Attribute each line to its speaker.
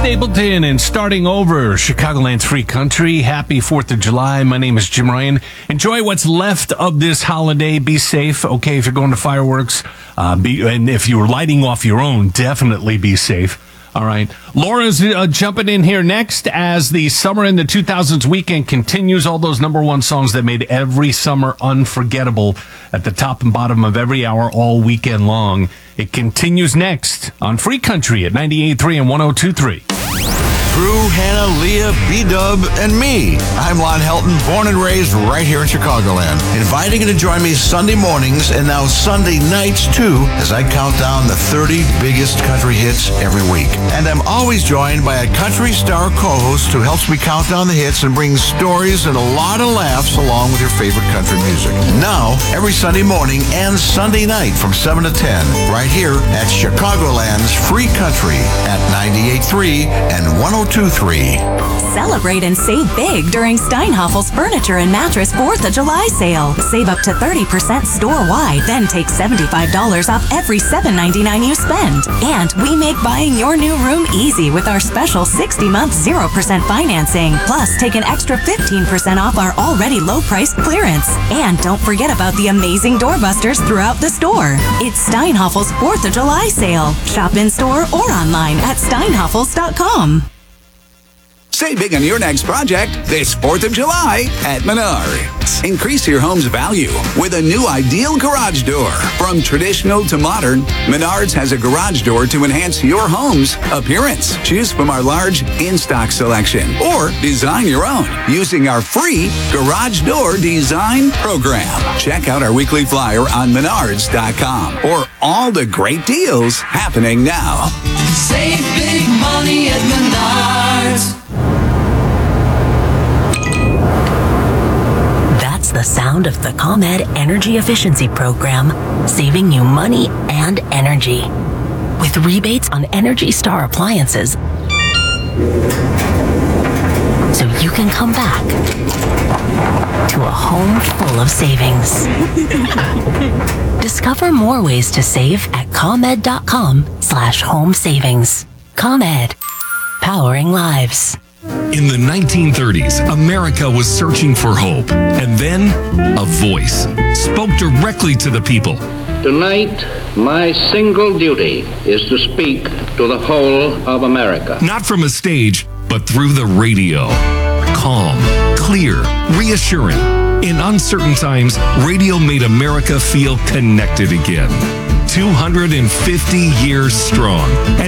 Speaker 1: Stapleton and Starting Over, Chicagoland's Free Country. Happy 4th of July. My name is Jim Ryan. Enjoy what's left of this holiday. Be safe. Okay, if you're going to fireworks, and if you're lighting off your own, definitely be safe. All right. Laura's jumping in here next as the Summer in the 2000s weekend continues. All those number one songs that made every summer unforgettable at the top and bottom of every hour all weekend long. It continues next on Free Country at 98.3 and 102.3.
Speaker 2: Drew, Hannah, Leah, B-Dub, and me. I'm Lon Helton, born and raised right here in Chicagoland. Inviting you to join me Sunday mornings and now Sunday nights, too, as I count down the 30 biggest country hits every week. And I'm always joined by a country star co-host who helps me count down the hits and brings stories and a lot of laughs along with your favorite country music. Now, every Sunday morning and Sunday night from 7 to 10, right here at Chicagoland's Free Country at 98.3 and 102.3.
Speaker 3: Celebrate and save big during Steinhafels Furniture and Mattress 4th of July sale. Save up to 30% store-wide, then take $75 off every $7.99 you spend. And we make buying your new room easy with our special 60-month 0% financing. Plus, take an extra 15% off our already low-priced clearance. And don't forget about the amazing doorbusters throughout the store. It's Steinhafels 4th of July sale. Shop in-store or online at steinhafels.com.
Speaker 4: Save big on your next project this 4th of July at Menards. Increase your home's value with a new ideal garage door. From traditional to modern, Menards has a garage door to enhance your home's appearance. Choose from our large in-stock selection or design your own using our free Garage Door Design Program. Check out our weekly flyer on Menards.com or all the great deals happening now.
Speaker 5: Save big money at Menards.
Speaker 3: That's the sound of the ComEd Energy Efficiency Program, saving you money and energy. With rebates on Energy Star appliances, so you can come back to a home full of savings. Discover more ways to save at ComEd.com/home savings. ComEd, powering lives.
Speaker 6: In the 1930s, America was searching for hope. And then, a voice spoke directly to the people.
Speaker 7: Tonight, my single duty is to speak to the whole of America.
Speaker 6: Not from a stage, but through the radio. Calm, clear, reassuring. In uncertain times, radio made America feel connected again. 250 years strong.